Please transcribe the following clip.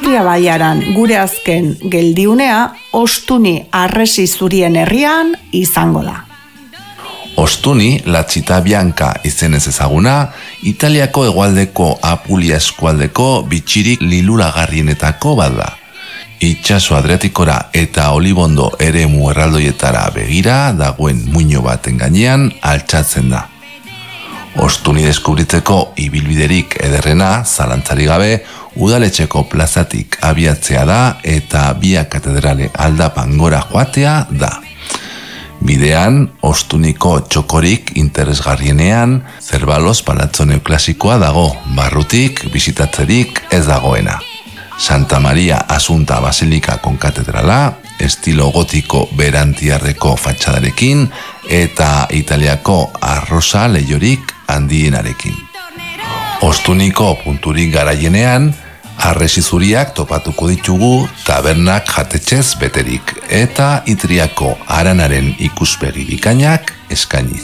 Istria baiaran gure azken geldiunea Ostuni Harresi Zurien herrian izango da. Ostuni, la Città Bianca izenez ezaguna, Italiako hegoaldeko Apulia eskualdeko bitxirik liluragarrienetako bat da. Itsaso Adriatikora eta Olibondo eremu erraldoietara begira dagoen muino baten gainean altxatzen da. Ostuni deskubritzeko ibilbiderik ederrena, zalantzarik gabe, udaletxeko plazatik abiatzea da eta Bia Katedrale aldapan gora joatea da. Bidean, Ostuniko txokorik interesgarrienean, Zerbalos palatzo neoklasikoa dago, barrutik bisitatzerik ez dagoena. Santa Maria Asunta Basilika konkatedrala, estilo gotiko berantiarreko fatxadarekin eta Italiako arrosa leiorik handienarekin. Ostuniko punturik garaienean, Harresi Zuriak topatuko ditugu tabernak jatetxez beterik eta Itriako haranaren ikuspegi bikainak eskainiz.